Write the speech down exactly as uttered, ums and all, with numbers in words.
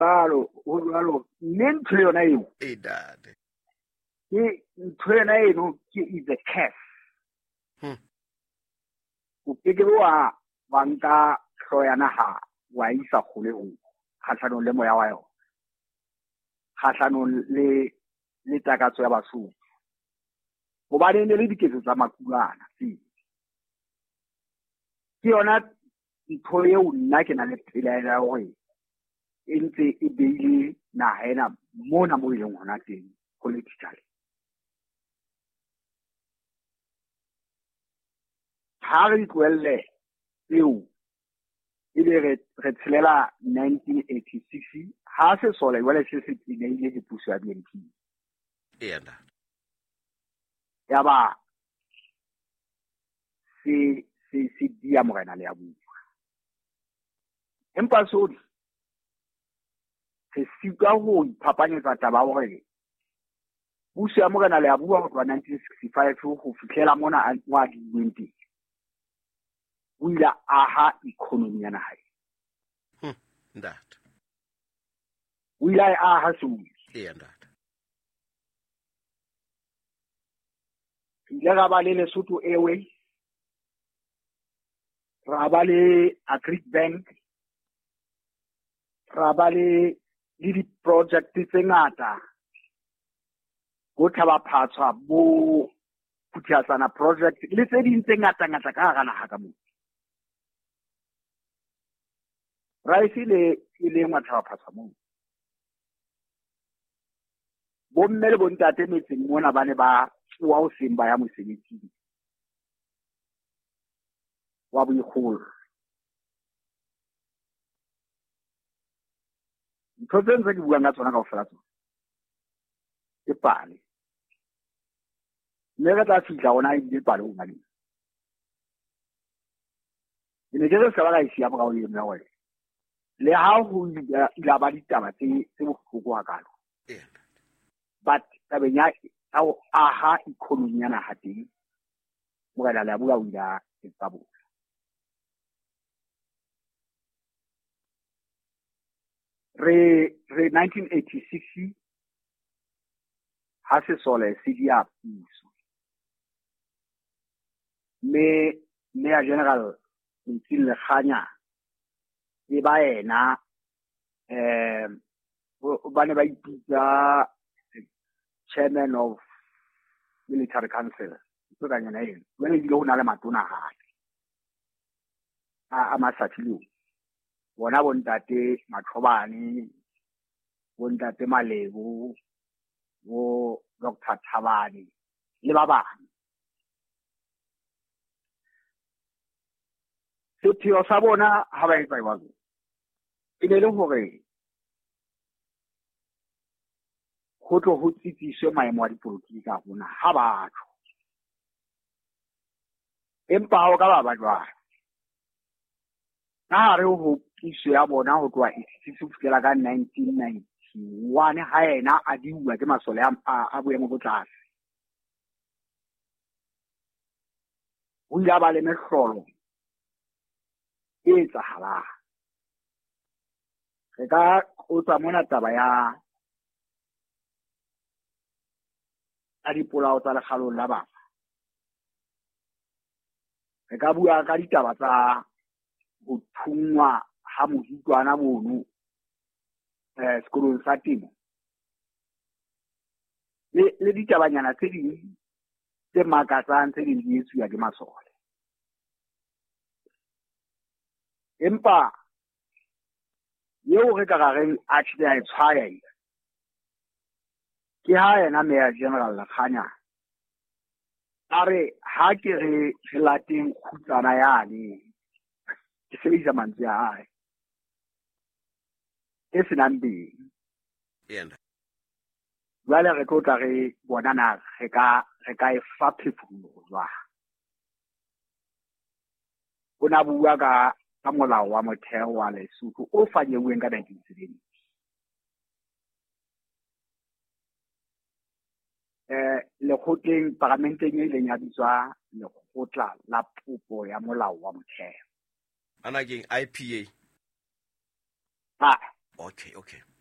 Alo, alo, ntho yona eo. Eh dade. Ke ntho yona eno ke is a curse. Hmm. O ke wa banka hloyana ha wa isa khole o. Khatlhanong le moya wa yona. Khatlhanong le le takatso ya Basotho. Go ba ne le diketso tsa makulana se. Ke yona ntho eo nna ke na le tsela ya hore e ntse e beile naha ena mona mo ileng hona teng politically. Ha re tlohelle eo e be re tshelela nineteen eighty-six ha se sole jwale se se tseneile dipuso ya B N P. Ena. Ya ba se se se dia morena le ya bua. Empa sodi se sitwa ho iphapanyetsa taba hore puso ya morena le ya bua ho nineteen sixty-five ho fihlela mona wa di twenty. O ile aha economy ya naha. Hmm, ndata. O ile aha so. Eh ndata. Ile ga ba le Lesotho Airways. Ra ba le Agric Bank. Ra ba le le di project tse ngata. Go thaba phatswa bo Phuthiasana project le tse ding tse ngata ngata ka hara naha ka moo. Raisi le ile ngwathaba phatswa moo. Bo mme le bontate metseng mona ba ne ba wa o semba ya mosebetsing. Wa boikgolo. Ntho tse ntse ke buang ka tsona kaofela tsona. Ke pale. Mme re tla fihla ona e bile pale o ngale. Ke ne ke re se ba ga isi ya morao le nna wena. Le ha ho ila ba ditaba tse tse bohloko hakalo. Eh. But tabeng ya ao aha economy ya naha teng. Morena le ya bua o ila etsa bona. Re re nineteen eighty-six ha se sole se dia puso. Me me ya general Ntshile Lekganya e ba ena eh ba ne ba ipitsa chairman of military council. So ka nyana eno. Wena ile ho na le matona hape. A amasathilo. Bona bontate Mathobane, bontate Malebo, bo Doctor Thabane le ba bang. Sepheo sa bona ha ba etsa jwalo. E ne le hore ho tlo ho tsitsiswe maemo a dipolotiki ka bona ha batho. Empa ha o ka ba ba jwalo. Na re ho kiso ya bona ho tloha eighty-six ho fihlela ka nineteen ninety-one ha ena a di bua ke masole a boemo bo tlase. O ile ba le mehlolo e etsahalang. Re ka qotsa mona taba ya a dipolao tsa lekgalong la bana. Re ka bua ka ditaba tsa ho thungwa ha mohitwana mono eh sekolong sa temo. Le le ditabanyana tse ding tse makatsang tse ding di etsuwa ke masole. Empa yeo re ka gareng a tshile a tshwaya ile. Ke ha yena Mayor General Lekganya are ha ke re relateng khutsana yane. Ke sebedisa mantswe a hae. E senang beng. Ena. Jwale re tlo tla re bona na re ka re ka e fa phefumoloho jwang. O na bua ka ka molao wa motheo wa Lesotho o fanyeuweng ka nineteen seventy. Eh lekgotleng parlamenteng e ileng ya bitswa lekgotla la popo ya molao wa motheo. Ana keng I P A. Ha Okay, okay.